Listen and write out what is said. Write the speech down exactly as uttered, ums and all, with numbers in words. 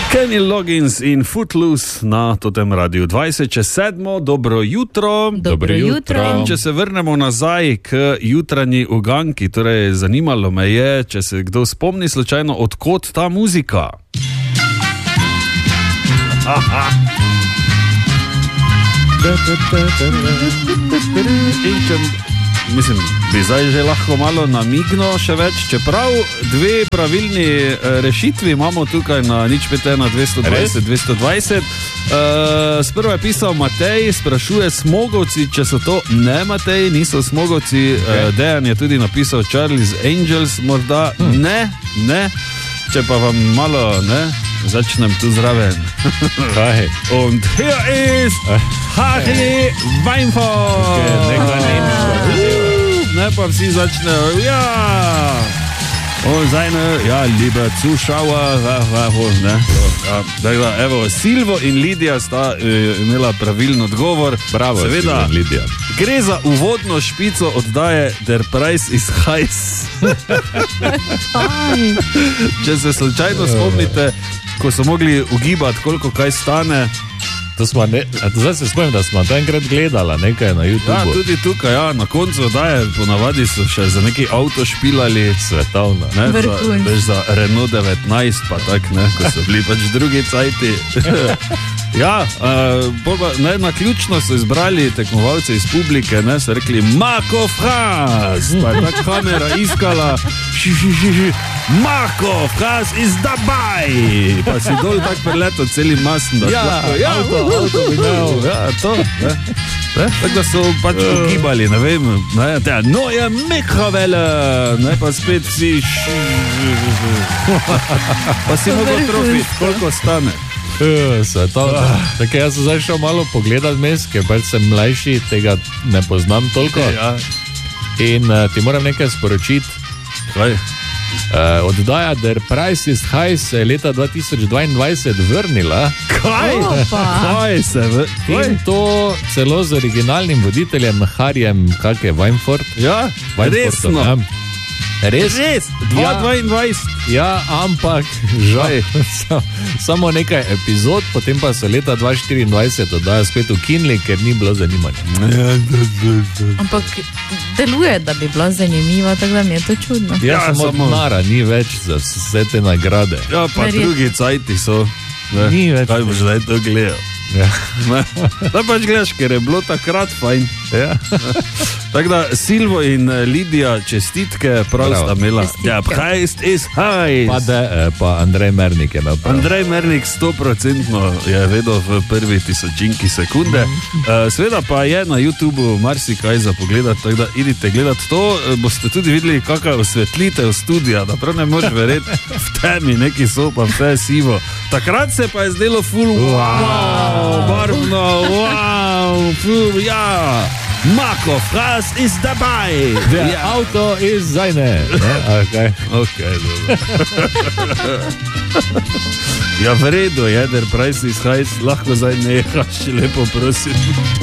Kenny Loggins in Footloose na totem radiju dvajset čez sedmo. Dobro jutro. Dobro jutro. Če se vrnemo nazaj k jutranji uganki, torej zanimalo me je, če se kdo spomni slučajno, odkot ta muzika. In če, mislim, bi zdaj že lahko malo namigno še več, čeprav dve pravilni rešitvi imamo tukaj na nič pet ena dvesto dvajset dvesto dvajset. Uh, sprva je pisal Matej, sprašuje Smogovci, če so to. Ne, Matej, niso Smogovci. uh, Dejan je tudi napisal Charlie's Angels, morda. hmm. Ne, ne. Če pa vam malo, ne, začnem tu zraven. Kaj? Und hier ist Harry Weinfurt. Okay, nekaj nemško. Ne, pa vsi začnejo, ja. Und seine, ja, liebe Zuschauer, ne. Ja, da, evo, Silvo in Lidija sta e, imela pravilno odgovor. Bravo, seveda, Silvo in Lidija. Gre za uvodno špico oddaje Der Preis ist heiß. Če se slučajno spomnite, ko so mogli ugibati, koliko kaj stane. To smo ne, zdaj se spomnim, da smo to enkrat gledala nekaj na YouTube. Ja, tudi tukaj, ja, na koncu oddaje ponavadi so še za neki avto špilali. Svetovno. Ne, za, veš, za Renault devetnajst pa tak, ne, ko so bili pač drugi cajti. Ja, uh, ne, na ključno so izbrali tekmovalce iz publike, ne, so rekli Marko Fras, pa je ta kamera iskala ši, ši, ši, ši. Marko Fras is dabaj, pa si dol tak preleto celim masn, da ja, lahko, ja, avto, avto bi imel. Ja, to, ne. Tako da so pač ugibali, ne vem, ne, te, no je Mikrowelle, ne, pa spet vsi pa si mogo trofiti, koliko stane. Svetovno. Tako jaz sem zdaj šel malo pogledat mes, ker pač sem mlajši, tega ne poznam toliko. Ja. In uh, ti moram nekaj sporočiti. Kaj? Uh, oddaja Der Preis ist heiß se je leta dva tisoč dvaindvajset vrnila. Kaj? Kaj se v... In to celo z originalnim voditeljem Harryjem, kak je Weinfurt? Ja, resno. Ja. Res? Res, dva dvaindvajset. Ja, ampak žal, samo nekaj epizod, potem pa so leta dva štiriindvajset oddajo spet ukinili, ker ni bilo zanimanja. Ampak deluje, da bi bila zanimiva, tako da mi je to čudno. Ja, Ja, samo samo- nara, ni več za vse te nagrade. Ja, pa Verjetno. drugi cajti so. Ne, Ni več. kaj boš zdaj to gledal? Ja. Ne, da pač gledaš, ker je bilo takrat fajn. Ja. Tako da Silvo in eh, Lidija, čestitke, prav Bravo. sta imela. Čestitke. Ja, Preis ist heiß. Pa, de, eh, pa Andrej Mernik je napravil. Andrej Mernik sto procentno je vedel v prvi tisočinki sekunde. Uh, Sveda pa je na YouTubeu marsikaj za pogledati, tako da idite gledati to. Uh, boste tudi videli, kakšna osvetlitev studia, da prav ne moreš verjeti, v temi neki so, pa vse je sivo. Takrat se pa je zdelo ful, wow, barvno, wow, ful, ja. Marko Fras ist dabei. Der Ja. Auto ist seine. Ne? Okay. Ok, dobro. Ja, v redu je, Der Preis ist heiß, lahko zdaj nehaš, lepo prosim.